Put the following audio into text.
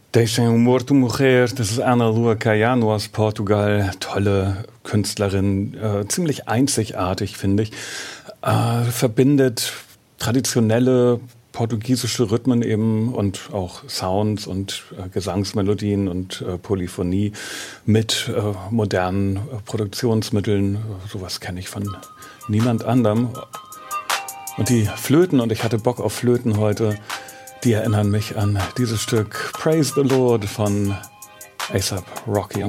Deixem o Morto Morrer, das ist Ana Lua Caiano aus Portugal. Tolle Künstlerin, ziemlich einzigartig, finde ich. Verbindet traditionelle portugiesische Rhythmen eben und auch Sounds und Gesangsmelodien und Polyphonie mit modernen Produktionsmitteln. Sowas kenne ich von niemand anderem. Und die Flöten, und ich hatte Bock auf Flöten heute, die erinnern mich an dieses Stück Praise the Lord von A$AP Rocky.